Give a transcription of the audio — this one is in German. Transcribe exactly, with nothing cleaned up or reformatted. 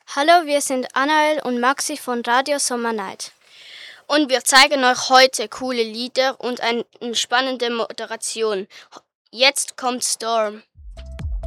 Hallo, wir sind Anael und Maxi von Radio Sommernight. Und wir zeigen euch heute coole Lieder und eine spannende Moderation. Jetzt kommt Storm.